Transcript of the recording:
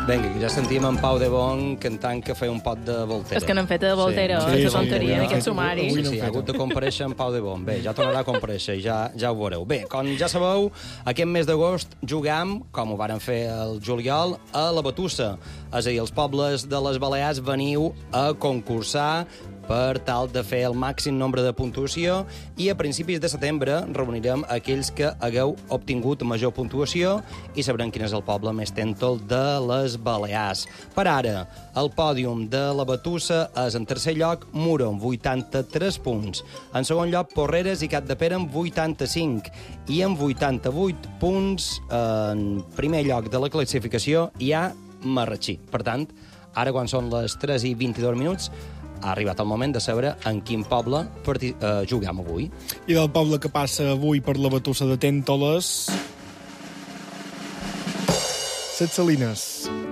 Vinga, que ja sentíem en Pau de Bon cantant que feia un pot de Voltera. És que n'han fet de Voltera, aquesta tonteria en aquest sumari. Sí, ha hagut de comparèixer en Pau de Bon. Bé, ja tornarà a comparèixer, ja ho veureu. Bé, com ja sabeu, aquest mes d'agost jugam, com ho varen fer el juliol, a la Batussa. És a dir, els pobles de les Balears veniu a concursar per tal de fer el màxim nombre de puntuació i a principis de setembre reunirem aquells que hagueu obtingut major puntuació i sabrem quin és el poble més tèntol de les Balears. Per ara, el pòdium de la Batussa és en tercer lloc Muro, amb 83 punts. En segon lloc, Porreres i Capdepera, amb 85. I amb 88 punts, en primer lloc de la classificació, hi ha Marratxí. Per tant, ara quan són les 3 i 22 minuts, ha arribat el moment de saber en quin poble juguem avui. I del poble que passa avui per la Batussa de Tèntoles... Set Salines.